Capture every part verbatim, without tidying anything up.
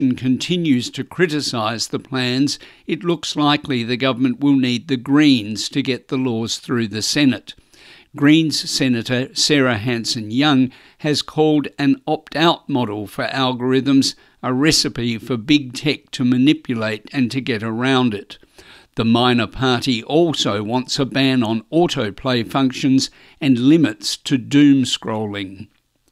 continues to criticise the plans, it looks likely the government will need the Greens to get the laws through the Senate. Greens Senator Sarah Hanson-Young has called an opt-out model for algorithms a recipe for big tech to manipulate and to get around it. The minor party also wants a ban on autoplay functions and limits to doom scrolling.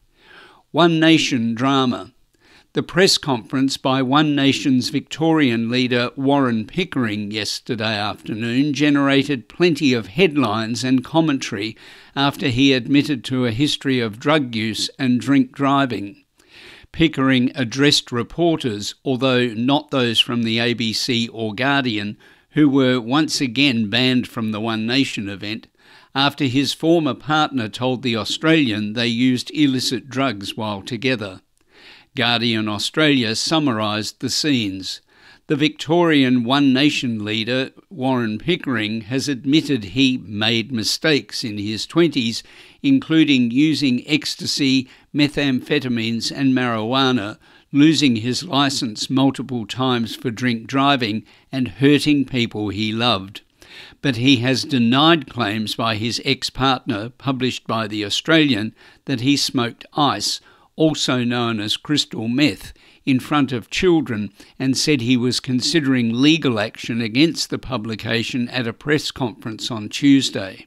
One Nation drama. The press conference by One Nation's Victorian leader Warren Pickering yesterday afternoon generated plenty of headlines and commentary after he admitted to a history of drug use and drink driving. Pickering addressed reporters, although not those from the A B C or Guardian, who were once again banned from the One Nation event, after his former partner told The Australian they used illicit drugs while together. Guardian Australia summarised the scenes. The Victorian One Nation leader, Warren Pickering, has admitted he made mistakes in his twenties, including using ecstasy, methamphetamines and marijuana, losing his licence multiple times for drink driving and hurting people he loved. But he has denied claims by his ex-partner, published by The Australian, that he smoked ice, also known as crystal meth, in front of children, and said he was considering legal action against the publication at a press conference on Tuesday.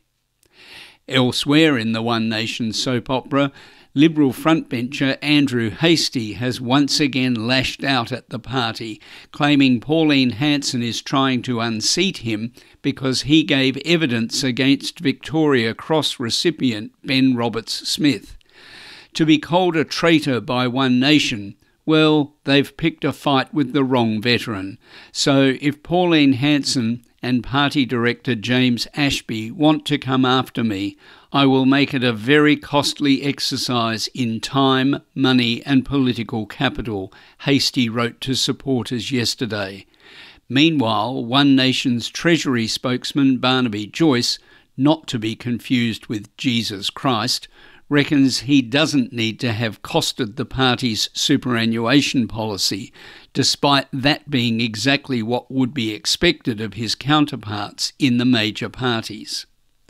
Elsewhere in the One Nation soap opera, Liberal frontbencher Andrew Hastie has once again lashed out at the party, claiming Pauline Hanson is trying to unseat him because he gave evidence against Victoria Cross recipient Ben Roberts-Smith. To be called a traitor by One Nation, well, they've picked a fight with the wrong veteran. So if Pauline Hanson and party director James Ashby want to come after me, I will make it a very costly exercise in time, money and political capital, Hastie wrote to supporters yesterday. Meanwhile, One Nation's Treasury spokesman Barnaby Joyce, not to be confused with Jesus Christ, reckons he doesn't need to have costed the party's superannuation policy, despite that being exactly what would be expected of his counterparts in the major parties.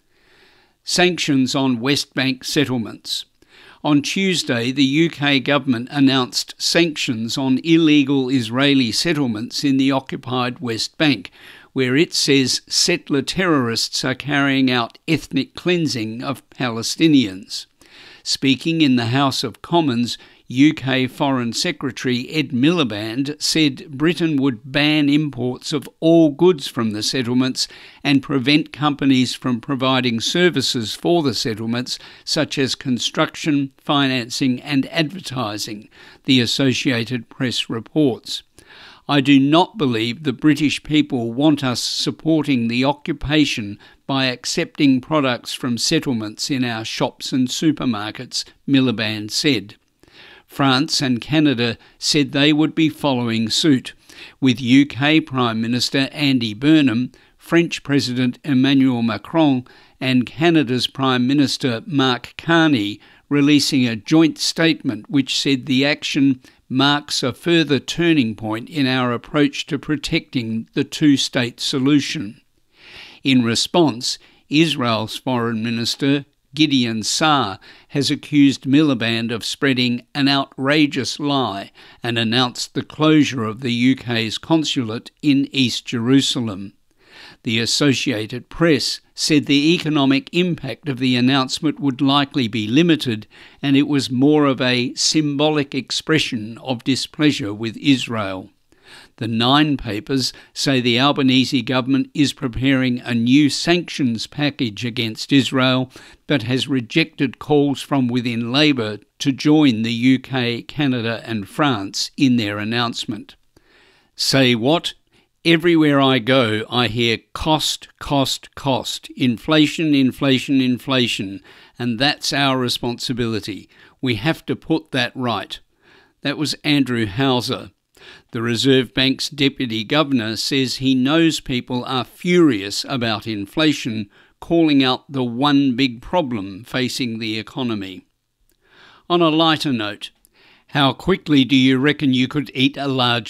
Sanctions on West Bank settlements. On Tuesday, the U K government announced sanctions on illegal Israeli settlements in the occupied West Bank, where it says settler terrorists are carrying out ethnic cleansing of Palestinians. Speaking in the House of Commons, U K Foreign Secretary Ed Miliband said Britain would ban imports of all goods from the settlements and prevent companies from providing services for the settlements, such as construction, financing and advertising, the Associated Press reports. I do not believe the British people want us supporting the occupation by accepting products from settlements in our shops and supermarkets, Miliband said. France and Canada said they would be following suit, with U K Prime Minister Andy Burnham, French President Emmanuel Macron and Canada's Prime Minister Mark Carney releasing a joint statement which said the action marks a further turning point in our approach to protecting the two-state solution. In response, Israel's Foreign Minister Gideon Saar has accused Miliband of spreading an outrageous lie and announced the closure of the U K's consulate in East Jerusalem. The Associated Press said the economic impact of the announcement would likely be limited, and it was more of a symbolic expression of displeasure with Israel. The Nine papers say the Albanese government is preparing a new sanctions package against Israel, but has rejected calls from within Labour to join the U K, Canada and France in their announcement. Say what? Everywhere I go, I hear cost, cost, cost, inflation, inflation, inflation, and that's our responsibility. We have to put that right. That was Andrew Hauser. The Reserve Bank's Deputy Governor says he knows people are furious about inflation, calling out the one big problem facing the economy. On a lighter note, How quickly do you reckon you could eat a large